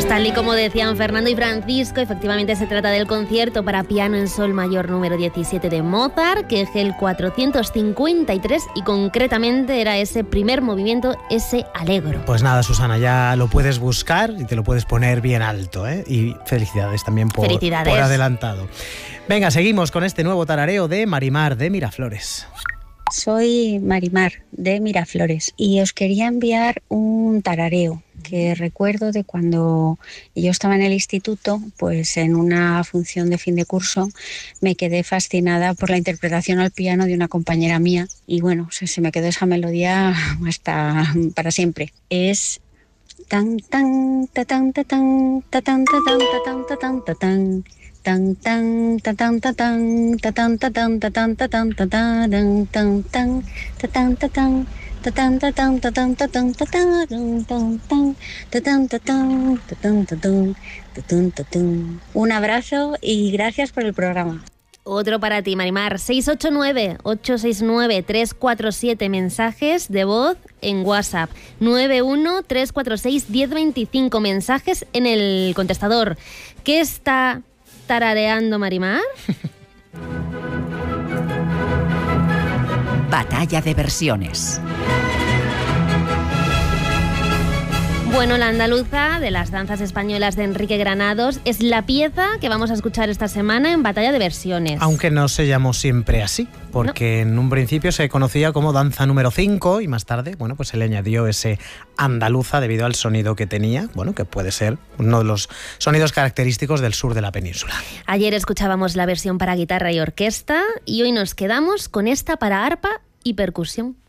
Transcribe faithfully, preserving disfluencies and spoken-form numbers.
Pues tal y como decían Fernando y Francisco, efectivamente se trata del concierto para piano en sol mayor número diecisiete de Mozart, que es el cuatrocientos cincuenta y tres y concretamente era ese primer movimiento, ese Allegro. Pues nada, Susana, ya lo puedes buscar y te lo puedes poner bien alto, ¿eh? Y felicidades también por, felicidades. por adelantado. Venga, seguimos con este nuevo tarareo de Marimar de Miraflores. Soy Marimar de Miraflores y os quería enviar un tarareo que recuerdo de cuando yo estaba en el instituto, pues en una función de fin de curso me quedé fascinada por la interpretación al piano de una compañera mía y bueno, se, se me quedó esa melodía hasta para siempre. Es tan tan ta tan ta tan ta tan ta tan ta tan ta tan ta tan tan tan ta tan ta tan ta tan ta tan ta tan ta tan ta tan tan tan ta tan ta tan ta tan ta tan ta tan ta tan ta tan ta tan ta tan ta tan ta tan ta tan ta tan. Un abrazo y gracias por el programa. Otro para ti, Marimar. seis ocho nueve, ocho seis nueve, tres cuatro siete mensajes de voz en WhatsApp. nueve uno tres cuatro seis, uno cero dos cinco mensajes en el contestador. ¿Qué está tarareando Marimar? Batalla de versiones. Bueno, la andaluza de las danzas españolas de Enrique Granados es la pieza que vamos a escuchar esta semana en Batalla de Versiones. Aunque no se llamó siempre así, porque no. En un principio se conocía como danza número cinco y más tarde, bueno, pues se le añadió ese andaluza debido al sonido que tenía, bueno, que puede ser uno de los sonidos característicos del sur de la península. Ayer escuchábamos la versión para guitarra y orquesta y hoy nos quedamos con esta para arpa y percusión.